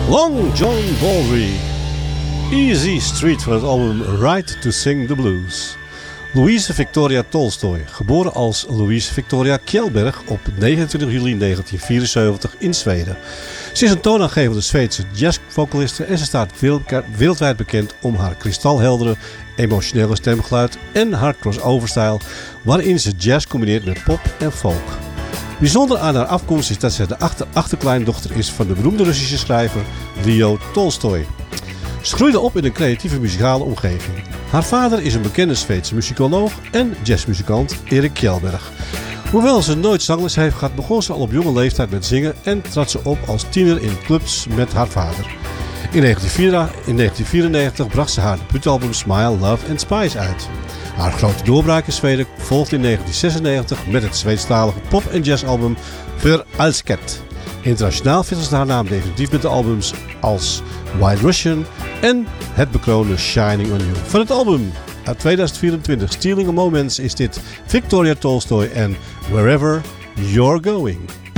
Long John Baldry. Easy Street van het album Right to Sing the Blues. Louise Victoria Tolstoy, geboren als Louise Victoria Kjellberg op 29 juli 1974 in Zweden. Ze is een toonaangevende Zweedse jazzvocaliste en ze staat wereldwijd bekend om haar kristalheldere, emotionele stemgeluid en haar crossover-stijl, waarin ze jazz combineert met pop en folk. Bijzonder aan haar afkomst is dat ze de achterkleindochter is van de beroemde Russische schrijver Leo Tolstoy. Ze groeide op in een creatieve muzikale omgeving. Haar vader is een bekende Zweedse muzikoloog en jazzmuzikant Erik Kjellberg. Hoewel ze nooit zangles heeft gehad, begon ze al op jonge leeftijd met zingen en trad ze op als tiener in clubs met haar vader. In 1994 bracht ze haar debuutalbum Smile, Love and Spice uit. Haar grote doorbraak in Zweden volgde in 1996 met het Zweedstalige pop- en jazzalbum För Älsket. Internationaal vindt ze haar naam definitief met de albums als Wild Russian en het bekroonde Shining on You. Van het album uit 2024 Stealing a Moments is dit Victoria Tolstoy en Wherever You're Going.